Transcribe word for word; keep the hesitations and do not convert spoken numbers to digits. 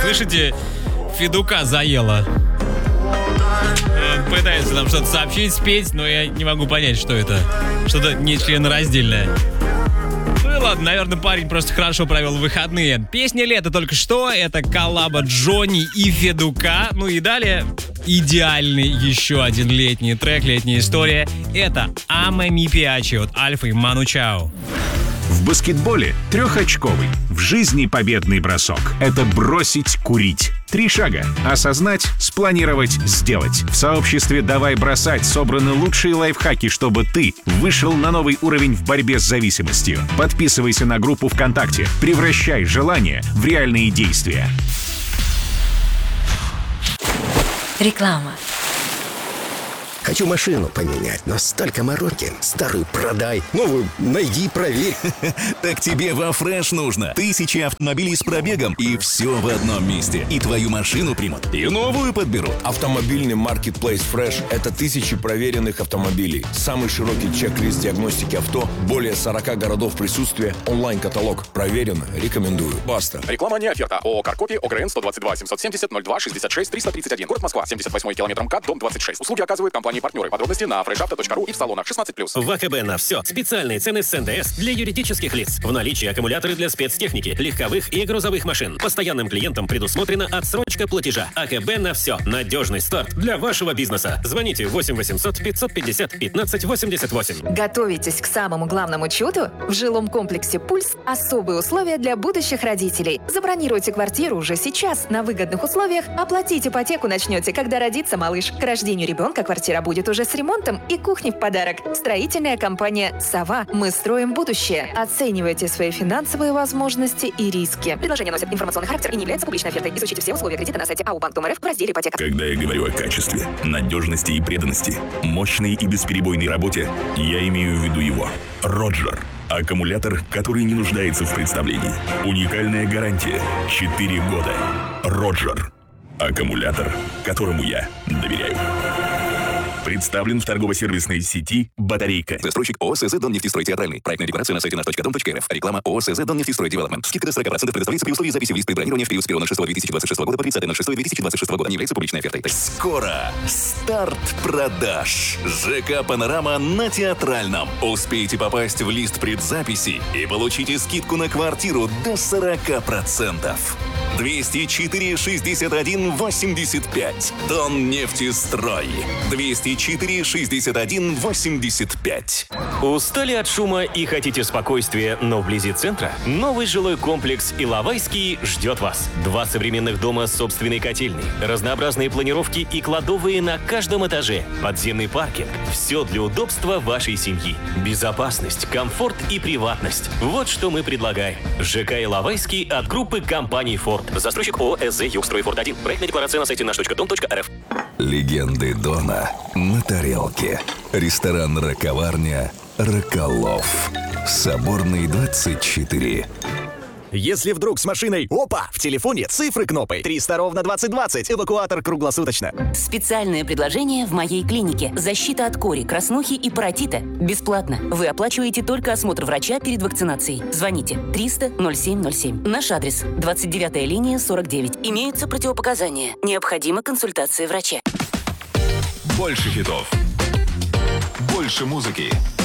Слышите, Федука заело. Он пытается нам что-то сообщить, спеть, но я не могу понять, что это. Что-то нечленораздельное. Ну и ладно, наверное, парень просто хорошо провел выходные. Песня лета только что, это коллаба Джонни и Федука. Ну и далее идеальный еще один летний трек, летняя история. Это «Аме ми пиачи» от Альфы и Ману Чао. В баскетболе трехочковый, в жизни победный бросок — это бросить курить. Три шага. Осознать, спланировать, сделать. В сообществе «Давай бросать» собраны лучшие лайфхаки, чтобы ты вышел на новый уровень в борьбе с зависимостью. Подписывайся на группу ВКонтакте. Превращай желания в реальные действия. Реклама. Хочу машину поменять, но столько мороки. Старую продай, новую найди, проверь. Так тебе во Фреш нужно. Тысячи автомобилей с пробегом, и все в одном месте. И твою машину примут, и новую подберут. Автомобильный маркетплейс Fresh — это тысячи проверенных автомобилей. Самый широкий чек-лист диагностики авто, более сорока городов присутствия, онлайн-каталог. Проверено, рекомендую. Баста. Реклама не оферта. ООО «Каркопи», ОГРН сто двадцать два семьсот семьдесят ноль два шестьдесят шесть триста тридцать один. Город Москва, семьдесят восьмой километр МКАД, дом двадцать шесть. Услуги оказывают компании-партнеры. Подробности на фрешавто точка ру и в салонах шестнадцать плюс. В АКБ на все. Специальные цены с эн дэ эс для юридических лиц. В наличии аккумуляторы для спецтехники, легковых и грузовых машин. Постоянным клиентам предусмотрена отсрочка платежа. АКБ на все. Надежный старт для вашего бизнеса. Звоните восемь восемьсот пятьсот пятьдесят пятнадцать восемьдесят восемь. Готовитесь к самому главному чуду? В жилом комплексе «Пульс» особые условия для будущих родителей. Забронируйте квартиру уже сейчас на выгодных условиях. Оплатить ипотеку начнете, когда родится малыш. К рождению ребенка квартира будет уже с ремонтом и кухней в подарок. Строительная компания «Сова». Мы строим будущее. Оценивайте свои финансовые возможности и риски. Предложение носит информационный характер и не является публичной офертой. Изучите все условия кредита на сайте эй о банк точка эр эф в разделе «Ипотека». Когда я говорю о качестве, надежности и преданности, мощной и бесперебойной работе, я имею в виду его. Роджер. Аккумулятор, который не нуждается в представлении. Уникальная гарантия. четыре года. Роджер. Аккумулятор, которому я доверяю. Представлен в торгово-сервисной сети «Батарейка». Застройщик ООО «СЗ Доннефтестрой Театральный». Проектная декорация на сайте наш точка дом точка эр эф. Реклама ООО «СЗ Доннефтестрой Девелопмент». Скидка до сорок процентов предоставляется при условии записи в лист предбронирования в период с первого ноль шестого две тысячи двадцать шестого года по тридцатое ноль шестое две тысячи двадцать шестого года. Не является публичной офертой. Скоро старт продаж. ЖК «Панорама» на Театральном. Успейте попасть в лист предзаписи и получите скидку на квартиру до сорок процентов. двести четыре шестьдесят один восемьдесят пять. Доннефтестрой. двести четыре шестьдесят один восемьдесят пять. Устали от шума и хотите спокойствия, но вблизи центра? Новый жилой комплекс «Иловайский» ждет вас. Два современных дома с собственной котельной, разнообразные планировки и кладовые на каждом этаже, подземный паркинг. Все для удобства вашей семьи. Безопасность, комфорт и приватность. Вот что мы предлагаем. ЖК «Иловайский» от группы компаний «Форд». Застройщик ООО «СЗ Югстройфорд один». Проектная декларация на сайте наш точка дом точка эр эф. Легенды Дона на тарелке. Ресторан «Раковарня» Роколов. Соборный, двадцать четыре. Если вдруг с машиной, опа, в телефоне цифры кнопы. триста ровно двадцать двадцать. Эвакуатор круглосуточно. Специальное предложение в моей клинике. Защита от кори, краснухи и паротита. Бесплатно. Вы оплачиваете только осмотр врача перед вакцинацией. Звоните триста ноль семь ноль семь. Наш адрес двадцать девятая линия сорок девять. Имеются противопоказания. Необходима консультация врача. Больше хитов. Больше музыки.